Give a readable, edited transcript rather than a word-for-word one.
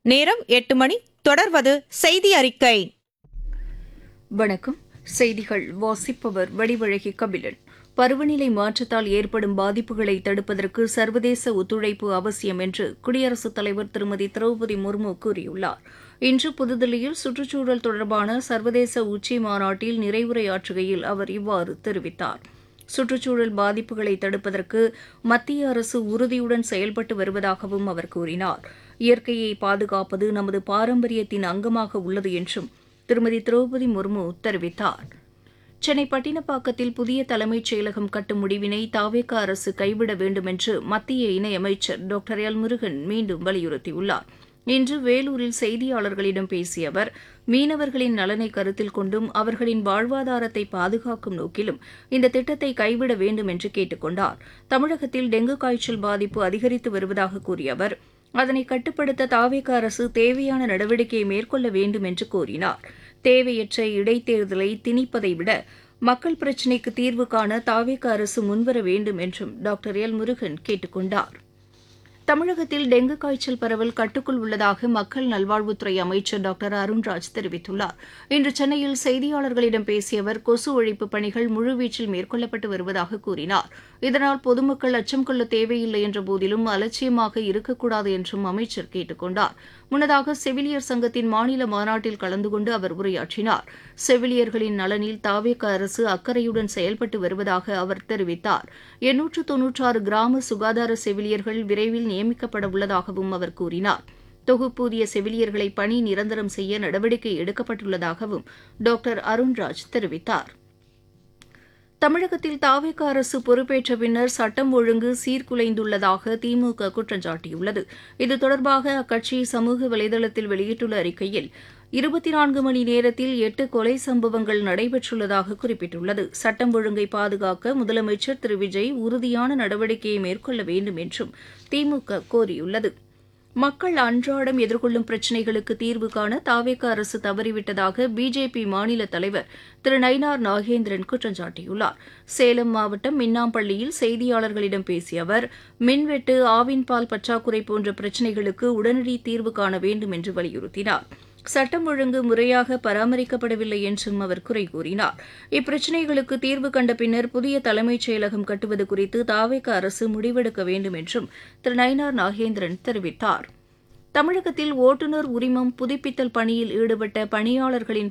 நேரம் 8 மணி. தொடர்வது செய்தி அறிக்கை. வணக்கம். செய்திகள் வாசிப்பவர் வடிவழகி கபிலன். பருவநிலை மாற்றத்தால் ஏற்படும் பாதிப்புகளை தடுப்பதற்கு சர்வதேச ஒத்துழைப்பு அவசியம் என்று குடியரசுத் தலைவர் திருமதி திரௌபதி முர்மு கூறியுள்ளார். இன்று புதுதில்லியில் சுற்றுச்சூழல் தொடர்பான சர்வதேச உச்சி மாநாட்டில் நிறைவுரையாற்றுகையில் அவர் இவ்வாறு தெரிவித்தார். சுற்றுச்சூழல் பாதிப்புகளை தடுப்பதற்கு மத்திய அரசு உறுதியுடன் செயல்பட்டு வருவதாகவும் அவர் கூறினார். இயற்கையை பாதுகாப்பது நமது பாரம்பரியத்தின் அங்கமாக உள்ளது என்றும் திருமதி திரௌபதி முர்மு தெரிவித்தார். சென்னை பட்டினப்பாக்கத்தில் புதிய தலைமைச் செயலகம் கட்டும் முடிவினை தவேக அரசு கைவிட வேண்டும் என்று மத்திய இணையமைச்சர் டாக்டர் எல் முருகன் மீண்டும் வலியுறுத்தியுள்ளார். இன்று வேலூரில் செய்தியாளர்களிடம் பேசிய அவர், மீனவர்களின் நலனை கருத்தில் கொண்டும் அவர்களின் வாழ்வாதாரத்தை பாதுகாக்கும் நோக்கிலும் இந்த திட்டத்தை கைவிட வேண்டும் என்று கேட்டுக் கொண்டார். தமிழகத்தில் டெங்கு காய்ச்சல் பாதிப்பு அதிகரித்து வருவதாக கூறிய அவர், அதனை கட்டுப்படுத்த தவேக அரசு தேவையான நடவடிக்கையை மேற்கொள்ள வேண்டும் என்று கூறினார். தேவையற்ற இடைத்தேர்தலை திணிப்பதை விட மக்கள் பிரச்சினைக்கு தீர்வு காண தவேக அரசு முன்வர வேண்டும் என்றும் டாக்டர் எல் முருகன் கேட்டுக் கொண்டார். தமிழகத்தில் டெங்கு காய்ச்சல் பரவல் கட்டுக்குள் உள்ளதாக மக்கள் நல்வாழ்வுத்துறை அமைச்சர் டாக்டர் அருண்ராஜ் தெரிவித்துள்ளார். இன்று சென்னையில் செய்தியாளர்களிடம் பேசிய அவர், கொசு ஒழிப்பு பணிகள் முழுவீச்சில் மேற்கொள்ளப்பட்டு வருவதாக கூறினார். இதனால் பொதுமக்கள் அச்சம் கொள்ள தேவையில்லை என்ற போதிலும் அலட்சியமாக இருக்கக்கூடாது என்றும் அமைச்சர் கேட்டுக் கொண்டார். முன்னதாக செவிலியர் சங்கத்தின் மாநில மாநாட்டில் கலந்து கொண்டு அவர் உரையாற்றினார். செவிலியர்களின் நலனில் தவேக அரசு அக்கறையுடன் செயல்பட்டு வருவதாக அவர் தெரிவித்தார். 896 கிராம சுகாதார செவிலியர்கள் விரைவில் நியமிக்கப்பட உள்ளதாகவும் அவர் கூறினார். தொகுப்பூதிய செவிலியர்களை பணி நிரந்தரம் செய்ய நடவடிக்கை எடுக்கப்பட்டுள்ளதாகவும் டாக்டர் அருண்ராஜ் தெரிவித்தார். தமிழகத்தில் தவேக அரசு பொறுப்பேற்ற பின்னர் சட்டம் ஒழுங்கு சீர்குலைந்துள்ளதாக திமுக குற்றம் சாட்டியுள்ளது. இது தொடர்பாக அக்கட்சி சமூக வலைதளத்தில் வெளியிட்டுள்ள அறிக்கையில், 24 மணி நேரத்தில் 8 கொலை சம்பவங்கள் நடைபெற்றுள்ளதாக குறிப்பிட்டுள்ளது. சட்டம் ஒழுங்கை பாதுகாக்க முதலமைச்சர் திரு விஜய் உறுதியான நடவடிக்கையை மேற்கொள்ள வேண்டும் என்றும் திமுக கோரியுள்ளது. மக்கள் அன்றாடம் எதிர்கொள்ளும் பிரச்சினைகளுக்கு தீர்வு காண தவேக அரசு தவறிவிட்டதாக பிஜேபி மாநில தலைவர் திரு நயினார் நாகேந்திரன் குற்றம் சாட்டியுள்ளார். சேலம் மாவட்டம் மின்னாம்பள்ளியில் செய்தியாளர்களிடம் பேசிய அவர், மின்வெட்டு, ஆவின் பால் பற்றாக்குறை போன்ற பிரச்சினைகளுக்கு உடனடி தீர்வு காண வேண்டும் என்று வலியுறுத்தினார். சட்டம் ஒழுங்கு முறையாக பராமரிக்கப்படவில்லை என்றும் அவர் குறை கூறினார். இப்பிரச்சினைகளுக்கு தீர்வு கண்ட பின்னர் புதிய தலைமைச் செயலகம் கட்டுவது குறித்து தவேக அரசு முடிவெடுக்க வேண்டும் என்றும் திரு நயினார் நாகேந்திரன் தெரிவித்தார். தமிழகத்தில் ஓட்டுநர் உரிமம் புதுப்பித்தல் பணியில் ஈடுபட்ட பணியாளர்களின்